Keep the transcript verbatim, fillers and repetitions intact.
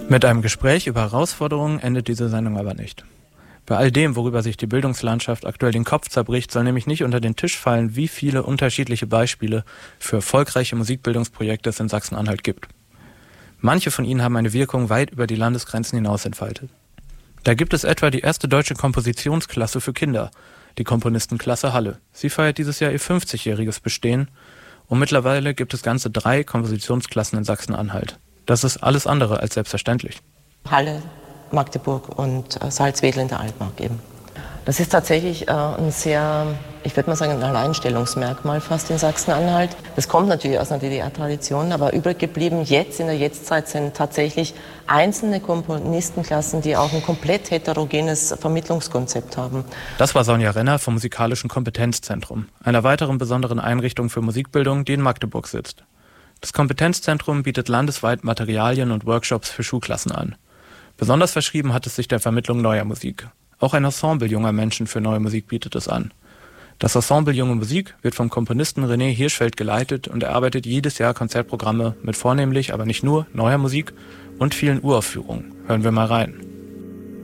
Mit einem Gespräch über Herausforderungen endet diese Sendung aber nicht. Bei all dem, worüber sich die Bildungslandschaft aktuell den Kopf zerbricht, soll nämlich nicht unter den Tisch fallen, wie viele unterschiedliche Beispiele für erfolgreiche Musikbildungsprojekte es in Sachsen-Anhalt gibt. Manche von ihnen haben eine Wirkung weit über die Landesgrenzen hinaus entfaltet. Da gibt es etwa die erste deutsche Kompositionsklasse für Kinder, die Komponistenklasse Halle. Sie feiert dieses Jahr ihr fünfzigjähriges Bestehen und mittlerweile gibt es ganze drei Kompositionsklassen in Sachsen-Anhalt. Das ist alles andere als selbstverständlich. Halle, Magdeburg und äh, Salzwedel in der Altmark eben. Das ist tatsächlich äh, ein sehr, ich würde mal sagen, ein Alleinstellungsmerkmal fast in Sachsen-Anhalt. Das kommt natürlich aus einer D D R-Tradition, aber übrig geblieben jetzt, in der Jetztzeit, sind tatsächlich einzelne Komponistenklassen, die auch ein komplett heterogenes Vermittlungskonzept haben. Das war Sonja Renner vom Musikalischen Kompetenzzentrum, einer weiteren besonderen Einrichtung für Musikbildung, die in Magdeburg sitzt. Das Kompetenzzentrum bietet landesweit Materialien und Workshops für Schulklassen an. Besonders verschrieben hat es sich der Vermittlung neuer Musik. Auch ein Ensemble junger Menschen für neue Musik bietet es an. Das Ensemble Junge Musik wird vom Komponisten René Hirschfeld geleitet und erarbeitet jedes Jahr Konzertprogramme mit vornehmlich, aber nicht nur, neuer Musik und vielen Uraufführungen. Hören wir mal rein.